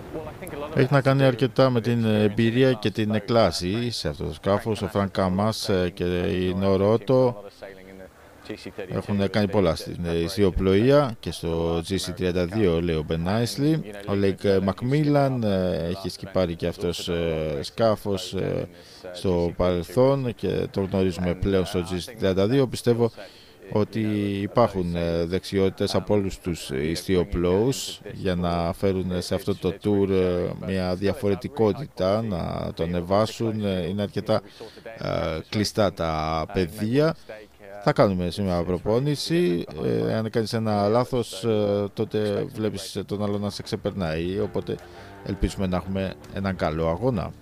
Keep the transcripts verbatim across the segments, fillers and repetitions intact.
Έχει να κάνει αρκετά με την εμπειρία και την κλάση σε αυτό το σκάφος. Ο Φρανκ Καμάς και η Νορότο έχουν κάνει πολλά στην ιστιοπλοεία και στο τζι σι τριάντα δύο, λέει ο Ben Aisley. Ο Λέικ Μακμίλαν έχει σκυπάρει και αυτός σκάφος στο παρελθόν και το γνωρίζουμε πλέον στο τζι σι τριάντα δύο. Πιστεύω ότι υπάρχουν δεξιότητες από όλους τους ιστιοπλώους για να φέρουν σε αυτό το tour μια διαφορετικότητα, να το ανεβάσουν. Είναι αρκετά κλειστά τα πεδία. Θα κάνουμε σήμερα προπόνηση. Ε, αν κάνεις ένα λάθος, ε, τότε βλέπεις τον άλλο να σε ξεπερνάει. Οπότε ελπίζουμε να έχουμε έναν καλό αγώνα.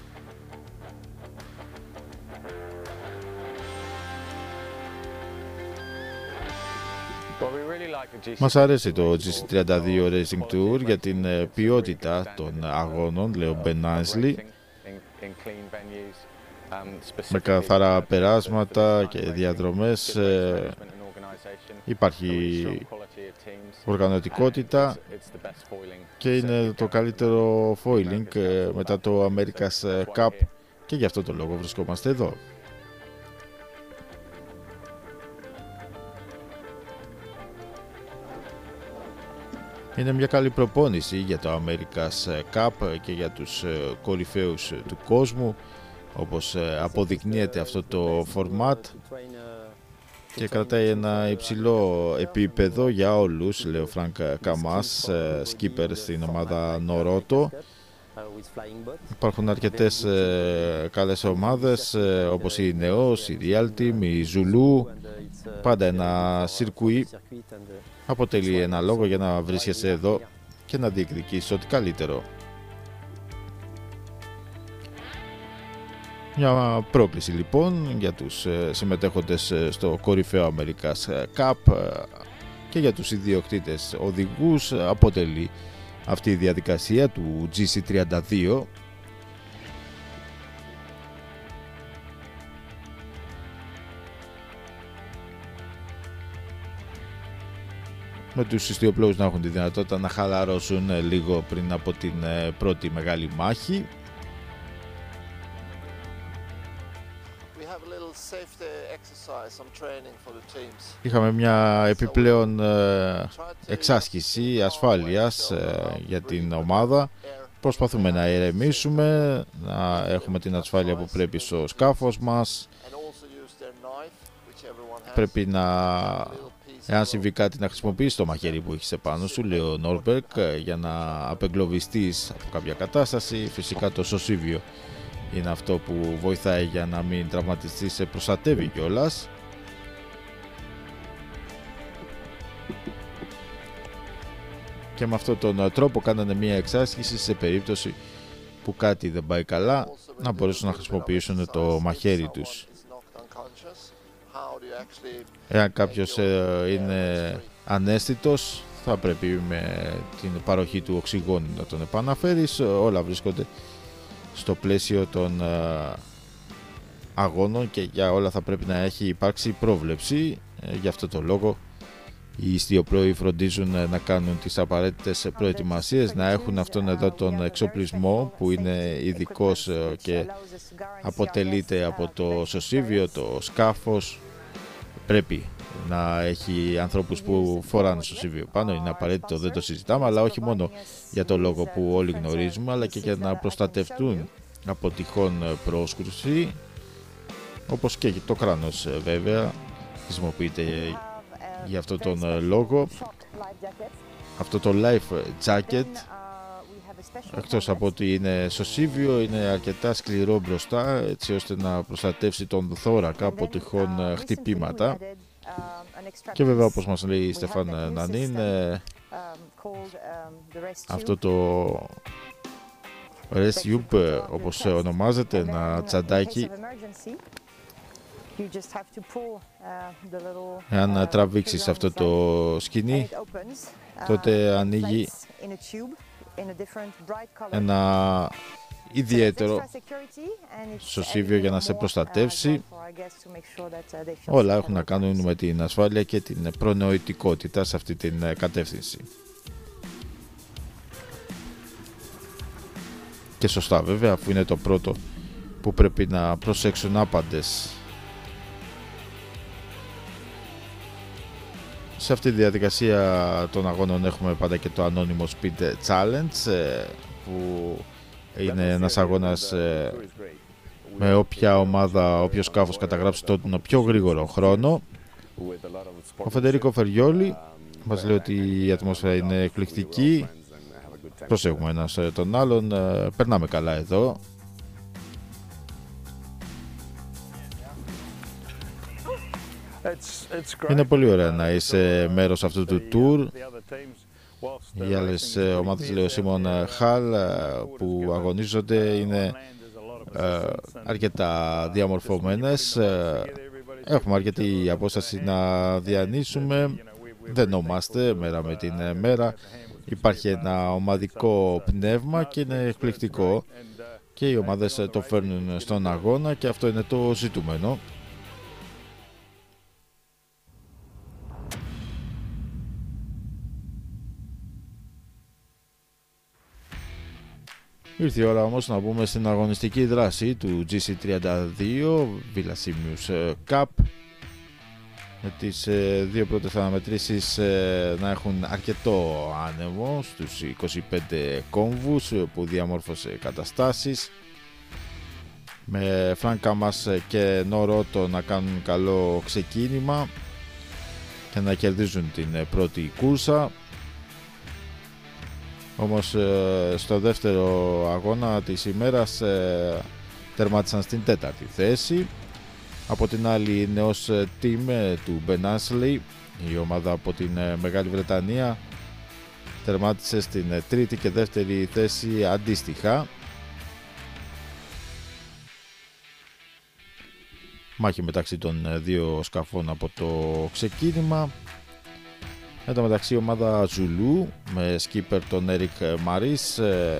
Μας αρέσει το τζι σι τριάντα δύο Racing Tour για την ποιότητα των αγώνων, λέει ο Ben Aisley, με καθαρά περάσματα και διαδρομές. Ε, υπάρχει οργανωτικότητα και είναι το καλύτερο foiling ε, μετά το America's Cup και γι' αυτό το λόγο βρισκόμαστε εδώ. Είναι μια καλή προπόνηση για το America's Cup και για τους κορυφαίους του κόσμου, όπως αποδεικνύεται αυτό το format, και κρατάει ένα υψηλό επίπεδο για όλους, λέει ο Φρανκ Καμάς, skipper στην ομάδα Νορότο. Υπάρχουν αρκετές ε, καλές ομάδες ε, όπως η Νεός, η Real Team, η Zulu. Πάντα ένα σιρκουί αποτελεί ένα λόγο για να βρίσκεσαι εδώ και να διεκδικήσεις ό,τι καλύτερο. Μια πρόκληση λοιπόν για τους ε, συμμετέχοντες στο κορυφαίο America's Cup ε, και για τους ιδιοκτήτες οδηγούς αποτελεί αυτή η διαδικασία του τζι σι τριάντα δύο. Με τους ιστιοπλώους να έχουν τη δυνατότητα να χαλαρώσουν λίγο πριν από την πρώτη μεγάλη μάχη. Είχαμε μια επιπλέον εξάσκηση ασφάλειας για την ομάδα. Προσπαθούμε να ηρεμήσουμε, να έχουμε την ασφάλεια που πρέπει στο σκάφος μας. Πρέπει να, εάν συμβεί κάτι, να χρησιμοποιήσεις το μαχαίρι που έχεις επάνω σου, λέει ο Νόρμπερκ, για να απεγκλωβιστείς από κάποια κατάσταση. Φυσικά το σωσίβιο είναι αυτό που βοηθάει για να μην τραυματιστείς, σε προστατεύει κιόλας. Και με αυτόν τον τρόπο κάνανε μια εξάσκηση σε περίπτωση που κάτι δεν πάει καλά, να μπορέσουν να χρησιμοποιήσουν το μαχαίρι τους. Εάν κάποιος είναι αναίσθητος, θα πρέπει με την παροχή του οξυγόνου να τον επαναφέρεις. Όλα βρίσκονται στο πλαίσιο των αγώνων και για όλα θα πρέπει να έχει υπάρξει πρόβλεψη. Γι' αυτό το λόγο οι ιστιοπλώοι φροντίζουν να κάνουν τις απαραίτητες προετοιμασίες, να έχουν αυτόν εδώ τον εξοπλισμό που είναι ειδικός και αποτελείται από το σωσίβιο, το σκάφος. Πρέπει να έχει ανθρώπους που φοράνε σωσίβιο πάνω, είναι απαραίτητο, δεν το συζητάμε, αλλά όχι μόνο για το λόγο που όλοι γνωρίζουμε, αλλά και για να προστατευτούν από τυχόν πρόσκρουση, όπως και το κράνος βέβαια χρησιμοποιείται για αυτόν τον λόγο. Αυτό το life jacket, εκτός από ότι είναι σωσίβιο, είναι αρκετά σκληρό μπροστά, έτσι ώστε να προστατεύσει τον θώρακα από τυχόν χτυπήματα. Και βέβαια, όπως μας λέει η Στεφάν Νανίν, αυτό το Rescue, όπως ονομάζεται, ένα τσαντάκι, εάν τραβήξεις αυτό το σκηνή, τότε ανοίγει ένα ιδιαίτερο σωσίβιο για να σε προστατεύσει. Όλα έχουν να κάνουν με την ασφάλεια και την προνοητικότητα σε αυτή την κατεύθυνση. Και σωστά βέβαια, αφού είναι το πρώτο που πρέπει να προσέξουν άπαντες. Σε αυτή τη διαδικασία των αγώνων έχουμε πάντα και το Anonymous Speed Challenge, που είναι ένας αγώνας με όποια ομάδα, όποιο σκάφος καταγράψει τον πιο γρήγορο χρόνο. Ο Φεντερίκο Φεριόλι μας λέει ότι η ατμόσφαιρα είναι εκπληκτική. Προσέχουμε ένας τον άλλον, περνάμε καλά εδώ. Είναι πολύ ωραία να είσαι μέρος αυτού του tour. Οι άλλες ομάδες, λέει ο Σίμον Χαλ, που αγωνίζονται είναι ε, αρκετά διαμορφωμένες. Έχουμε αρκετή απόσταση να διανύσουμε. Δεν νομάστε μέρα με την μέρα. Υπάρχει ένα ομαδικό πνεύμα και είναι εκπληκτικό. Και οι ομάδες το φέρνουν στον αγώνα και αυτό είναι το ζητούμενο. Ήρθε η ώρα όμως να μπούμε στην αγωνιστική δράση του τζι σι τριάντα δύο Villasimius Cup, με τις ε, δύο πρώτες αναμετρήσεις ε, να έχουν αρκετό άνεμο στους είκοσι πέντε κόμβους που διαμόρφωσε καταστάσεις, με Φρανκ Κάμας και Νορότο να κάνουν καλό ξεκίνημα και να κερδίζουν την πρώτη κούρσα. Όμως στο δεύτερο αγώνα της ημέρας τερμάτισαν στην τέταρτη θέση. Από την άλλη, νέος team του Ben Ashley, η ομάδα από την Μεγάλη Βρετανία, τερμάτισε στην τρίτη και δεύτερη θέση αντίστοιχα. Μάχη μεταξύ των δύο σκαφών από το ξεκίνημα. Εν τω μεταξύ, η ομάδα Ζουλού με skipper τον Έρικ Μαρίς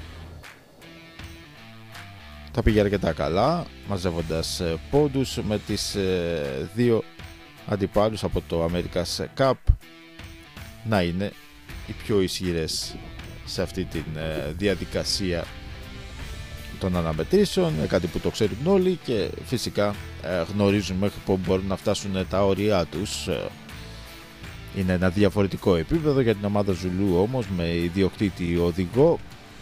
τα πήγε αρκετά καλά, μαζεύοντας πόντους με τις δύο αντιπάλους από το America's Cup να είναι οι πιο ισχυρές σε αυτή τη διαδικασία των αναμετρήσεων, κάτι που το ξέρουν όλοι και φυσικά γνωρίζουν μέχρι που μπορούν να φτάσουν τα όρια τους. Είναι ένα διαφορετικό επίπεδο για την ομάδα Ζουλού όμως, με ιδιοκτήτη οδηγό.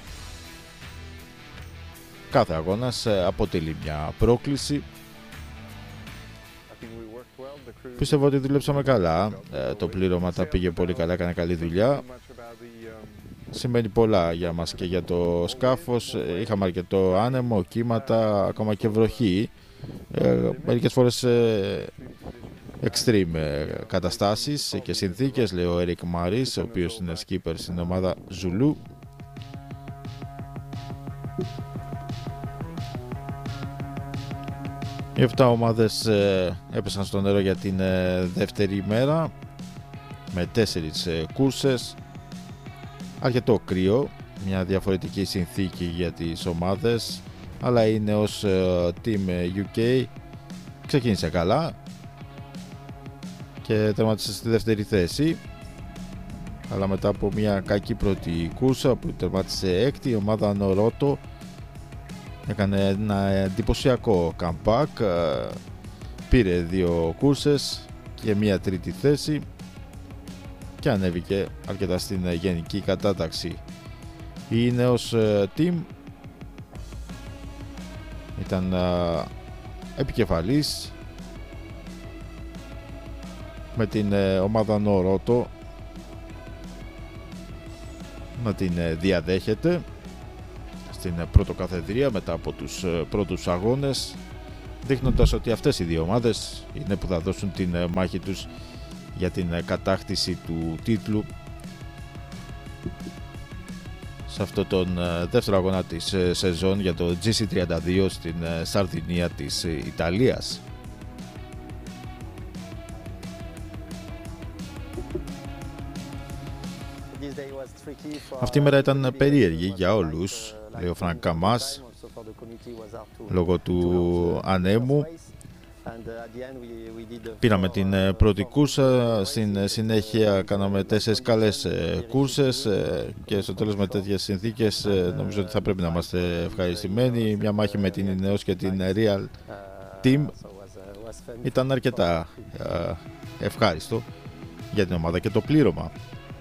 Κάθε αγώνας αποτελεί μια πρόκληση. Πιστεύω ότι δουλέψαμε καλά, το πλήρωμα τα πήγε πολύ καλά, έκανε καλή δουλειά. Σημαίνει πολλά για μας και για το σκάφος. Είχαμε αρκετό άνεμο, κύματα, ακόμα και βροχή. Μερικές φορές extreme καταστάσεις και συνθήκες, λέει ο Έρικ Μαρίς, ο οποίος είναι skipper στην ομάδα Ζουλού. Οι επτά ομάδες ε, έπεσαν στο νερό για την ε, δεύτερη ημέρα με τέσσερις ε, κούρσες. Αρκετό κρύο, μια διαφορετική συνθήκη για τις ομάδες, αλλά είναι ως ε, Team γιου κέι ξεκίνησε καλά και τερμάτισε στη δεύτερη θέση, αλλά μετά από μια κακή πρώτη κούρσα που τερμάτισε έκτη, η ομάδα Νορότο έκανε ένα εντυπωσιακό comeback, πήρε δύο κούρσες και μια τρίτη θέση και ανέβηκε αρκετά στην γενική κατάταξη. Η νέος team ήταν επικεφαλής με την ομάδα Νορότο να την διαδέχεται στην πρωτοκαθεδρία μετά από τους πρώτους αγώνες, δείχνοντας ότι αυτές οι δύο ομάδες είναι που θα δώσουν την μάχη τους για την κατάκτηση του τίτλου σε αυτό τον δεύτερο αγώνα της σεζόν για το τζι σι τριάντα δύο στην Σαρδινία της Ιταλίας. Αυτή η μέρα ήταν περίεργη για όλους, λέει ο Φρανκ Κάμας, λόγω του ανέμου. Πήραμε την πρώτη κούρσα, στην συνέχεια κάναμε τέσσερις καλές κούρσες και στο τέλος με τέτοιες συνθήκες νομίζω ότι θα πρέπει να είμαστε ευχαριστημένοι. Μια μάχη με την Ineos και την Real Team ήταν αρκετά ευχάριστο για την ομάδα και το πλήρωμα.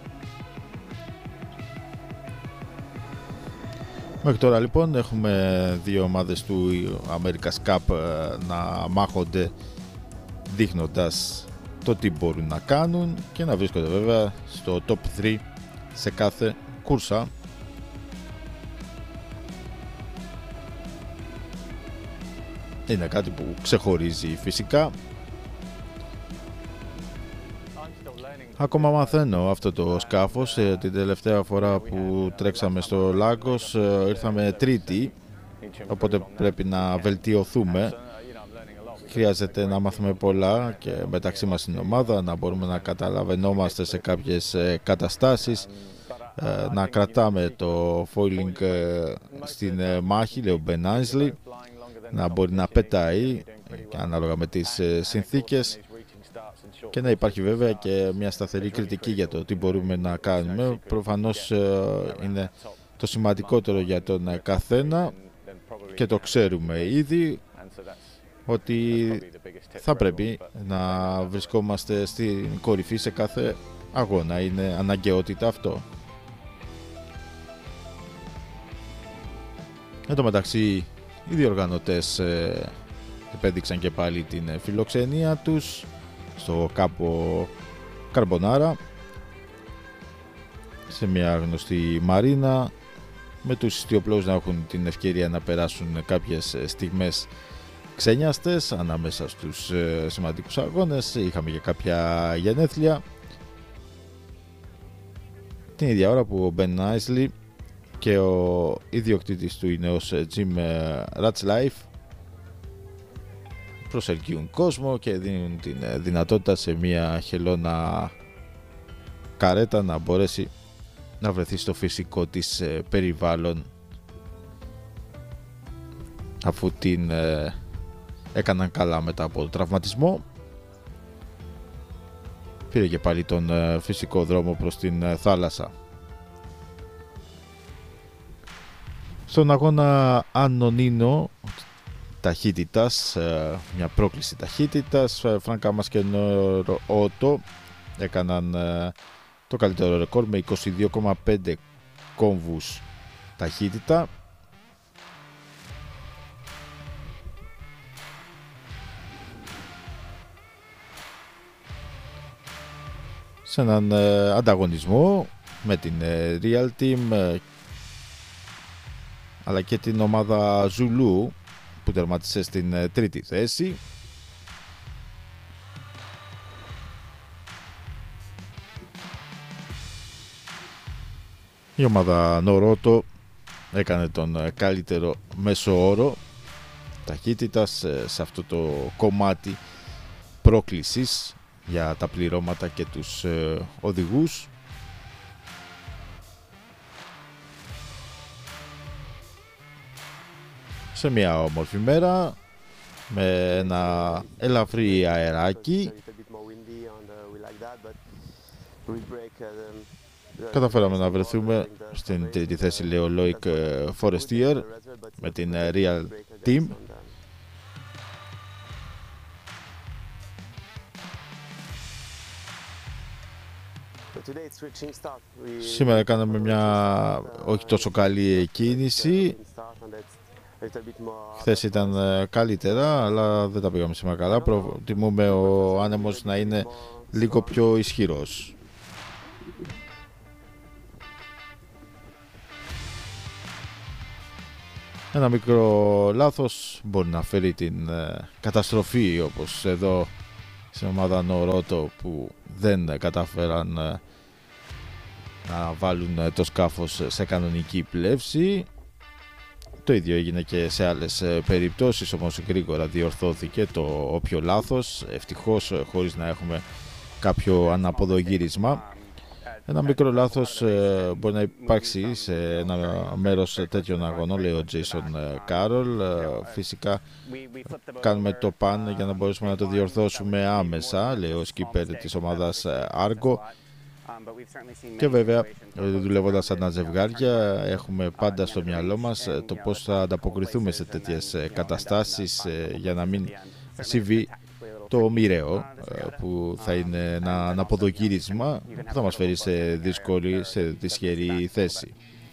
Μέχρι τώρα λοιπόν έχουμε δύο ομάδες του America's Cup να μάχονται, δείχνοντας το τι μπορούν να κάνουν και να βρίσκονται βέβαια στο top τρία σε κάθε κούρσα. Είναι κάτι που ξεχωρίζει φυσικά. Ακόμα μαθαίνω αυτό το σκάφος. Την τελευταία φορά που τρέξαμε στο Λάγκος ήρθαμε τρίτη, οπότε πρέπει να βελτιωθούμε. Χρειάζεται να μάθουμε πολλά και μεταξύ μας στην ομάδα, να μπορούμε να καταλαβαίνόμαστε σε κάποιες καταστάσεις, να κρατάμε το foiling στην μάχη, λέει ο Ben Ainslie, να μπορεί να πετάει ανάλογα με τις συνθήκες και να υπάρχει βέβαια και μια σταθερή κριτική για το τι μπορούμε να κάνουμε. Προφανώς είναι το σημαντικότερο για τον καθένα και το ξέρουμε ήδη ότι θα πρέπει να βρισκόμαστε στην κορυφή σε κάθε αγώνα. Είναι αναγκαιότητα αυτό. Εν τω μεταξύ οι διοργανωτές επέδειξαν και πάλι την φιλοξενία τους στο Κάπο Καρμπονάρα, σε μια γνωστή μαρίνα, με τους ιστιοπλώους να έχουν την ευκαιρία να περάσουν κάποιες στιγμές ξένιαστες ανάμεσα στους σημαντικούς αγώνες. Είχαμε και κάποια γενέθλια την ίδια ώρα που ο Ben Ainslie και ο ιδιοκτήτης του Ineos Jim Ratcliffe προσελκύουν κόσμο και δίνουν την δυνατότητα σε μια χελώνα καρέτα να μπορέσει να βρεθεί στο φυσικό της περιβάλλον, αφού την έκαναν καλά μετά από το τραυματισμό. Πήρε και πάλι τον φυσικό δρόμο προς την θάλασσα. Στον αγώνα Ανονίνο ταχύτητας, μια πρόκληση ταχύτητας, Φράνκα Μασκενόρο Ότο έκαναν το καλύτερο ρεκόρ με είκοσι δύο κόμμα πέντε κόμβους ταχύτητα. Σε έναν ανταγωνισμό με την Real Team αλλά και την ομάδα Ζουλού που τερμάτισε στην τρίτη θέση. Η ομάδα Νορότο έκανε τον καλύτερο μέσο όρο ταχύτητας σε αυτό το κομμάτι πρόκλησης για τα πληρώματα και τους οδηγούς. Σε μια όμορφη μέρα με ένα ελαφρύ αεράκι καταφέραμε να βρεθούμε στην τρίτη θέση, λέει ο Loic Forestier με την Real Team. Σήμερα κάναμε μια όχι τόσο καλή κίνηση. Χθες ήταν καλύτερα, αλλά δεν τα πήγαμε σήμερα καλά. Προτιμούμε ο άνεμος να είναι λίγο πιο ισχυρός. Ένα μικρό λάθος μπορεί να φέρει την καταστροφή, όπως εδώ στην ομάδα Νορότο που δεν κατάφεραν να βάλουν το σκάφος σε κανονική πλεύση. Το ίδιο έγινε και σε άλλες περιπτώσεις, όμως γρήγορα διορθώθηκε το όποιο λάθος, ευτυχώς χωρίς να έχουμε κάποιο αναποδογύρισμα. Ένα μικρό λάθος ε, μπορεί να υπάρξει σε ένα μέρος τέτοιων αγωνών, λέει ο Jason Carroll. Ε, φυσικά κάνουμε το παν για να μπορέσουμε να το διορθώσουμε άμεσα, λέει ο skipper της ομάδας Argo. Και βέβαια, δουλεύοντας σαν ζευγάρια, έχουμε πάντα στο μυαλό μας το πώς θα ανταποκριθούμε σε τέτοιες καταστάσεις για να μην συμβεί το μοιραίο, που θα είναι ένα αναποδογύρισμα που θα μας φέρει σε δύσκολη, σε δυσχερή θέση.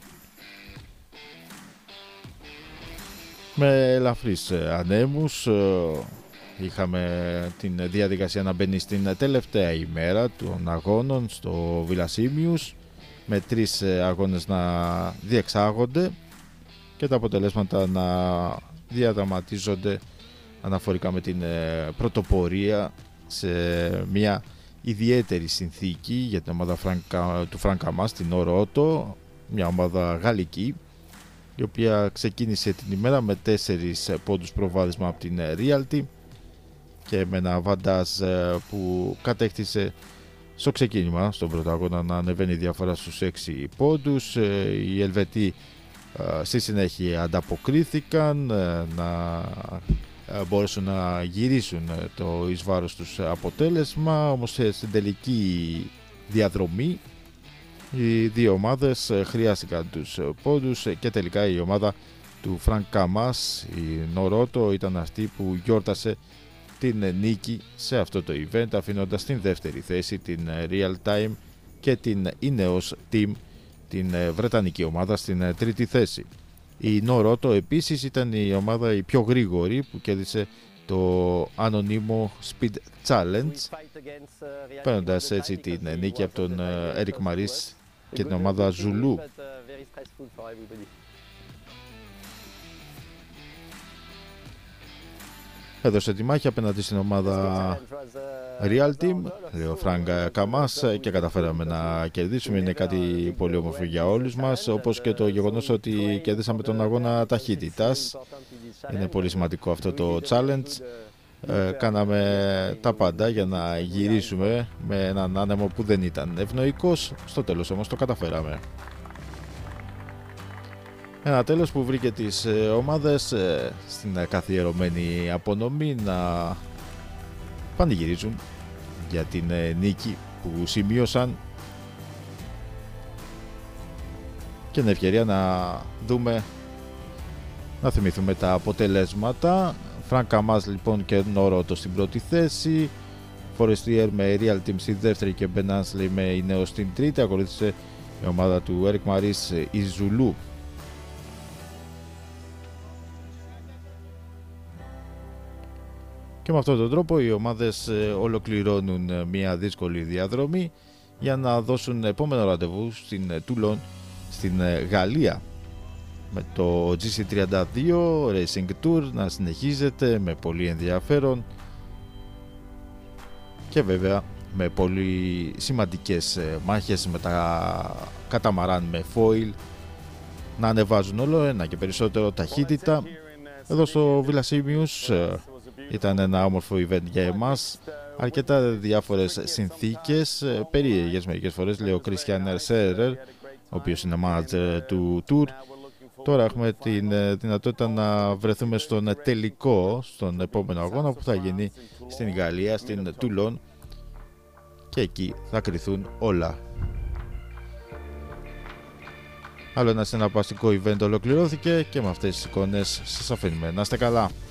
Με ελαφρύς ανέμους είχαμε την διαδικασία να μπαίνει στην τελευταία ημέρα των αγώνων στο Βιλασίμιους, με τρεις αγώνες να διεξάγονται και τα αποτελέσματα να διαδραματίζονται αναφορικά με την πρωτοπορία σε μια ιδιαίτερη συνθήκη για την ομάδα του Φρανκ Αμάς, την Νορότο, μια ομάδα γαλλική, η οποία ξεκίνησε την ημέρα με τέσσερις πόντους προβάδισμα από την Realty και με ένα βαντάζ που κατέκτησε στο ξεκίνημα στον πρώτο αγώνα να ανεβαίνει η διαφορά στους έξι πόντους. Οι Ελβετοί στη συνέχεια ανταποκρίθηκαν να μπορέσουν να γυρίσουν το εις βάρος τους αποτέλεσμα, όμως στην τελική διαδρομή οι δύο ομάδες χρειάστηκαν τους πόντους και τελικά η ομάδα του Φρανκ Αμάς, η Νορότο, ήταν αυτή που γιόρτασε την νίκη σε αυτό το event, αφήνοντας στην δεύτερη θέση την Real Time και την Ineos Team, την βρετανική ομάδα, στην τρίτη θέση. Η Νορότο επίσης ήταν η ομάδα η πιο γρήγορη που κέρδισε το ανωνύμο Speed Challenge, παίρνοντας έτσι την νίκη από τον Έρικ Μαρίς και την ομάδα Ζουλού. Έδωσε τη μάχη απέναντι στην ομάδα Real Team, λέει ο Φρανκ Αμάς, και καταφέραμε να κερδίσουμε. Είναι κάτι πολύ όμορφο για όλους μας, όπως και το γεγονός ότι κερδίσαμε τον αγώνα ταχύτητας. Είναι πολύ σημαντικό αυτό το challenge. Ε, κάναμε τα πάντα για να γυρίσουμε με έναν άνεμο που δεν ήταν ευνοϊκός. Στο τέλος όμως το καταφέραμε. Ένα τέλος που βρήκε τις ομάδες στην καθιερωμένη απονομή να πανηγυρίζουν για την νίκη που σημείωσαν και την ευκαιρία να δούμε, να θυμηθούμε τα αποτελέσματα. Φρανκ Αμάς λοιπόν και Νορότο στην πρώτη θέση, Forestier με Real Team στη δεύτερη και Ben Ansley με Ineos στην τρίτη. Ακολούθησε η ομάδα του Έρικ Μαρίς, η Ζουλού. Και με αυτόν τον τρόπο οι ομάδες ολοκληρώνουν μια δύσκολη διαδρομή για να δώσουν επόμενο ραντεβού στην Τούλον, στην Γαλλία, με το τζι σι τριάντα δύο Racing Tour να συνεχίζεται με πολύ ενδιαφέρον και βέβαια με πολύ σημαντικές μάχες με τα καταμαράν με foil να ανεβάζουν όλο ένα και περισσότερο ταχύτητα. Εδώ στο Βιλασίμιους ήταν ένα όμορφο event για εμάς, αρκετά διάφορες συνθήκες, περίεργες μερικές φορές, λέει ο Christian Serrer, ο οποίος είναι manager του Tour. Τώρα έχουμε την δυνατότητα να βρεθούμε στον τελικό, στον επόμενο αγώνα που θα γίνει στην Γαλλία, στην Τουλόν, και εκεί θα κριθούν όλα. Άλλο ένα συναρπαστικό event ολοκληρώθηκε και με αυτές τις εικόνες σας αφήνουμε. Να είστε καλά.